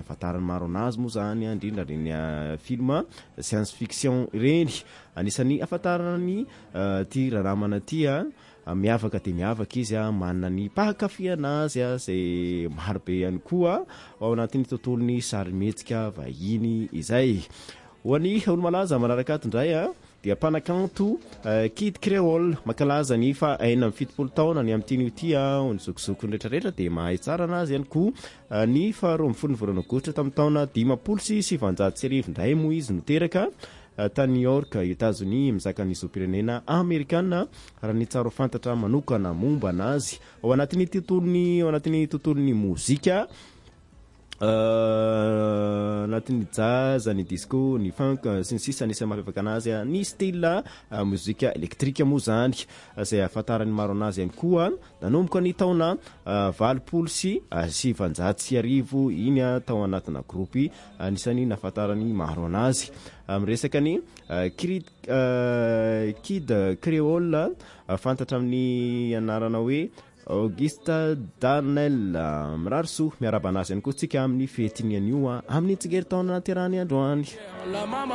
nafatarany maro anazy moa zany indrindra reny film science fiction reny anisany afatarany ty raramana ty miavaka de miavaka izy manana ny mpahakafiana azy zay marobe ihany koa ao anatin'ny tontolony sarimetsika vahiny izay ho an'ny olo malaza manaraka atondray dia mpanakanto Kid Creole makalaza ny fa 7 taona ny am'tiny ity ny zokizoko rehetrarehetra de mahay tsara anazy ihany koa ny faharoa amby 10 aogositra tamin'ny taona 570 ndray moa izy noteraka ta New York États-Unis mizaka ny zo-pirenena Amerikana raha ny tsaro fantatra manokana momba anazy ao anatin'ny tontolony mozika anatin'ny jazz ny disco ny funk sy ny sisa anisany mampiavaka anazy ny style mozika elektrika moa zany zay afatarany maro anazy ihany koa nanomboka ny taona 770 iny tao anatina groupe anisany nafatarany maro anazy amresaka ny Kid Creole fantatra amin'ny anarana hoe Auguste Darnell mirarso miaraba anazy ihany koa tsika amin'ny fetiny anio amin'ny tsigeri taona naterany androany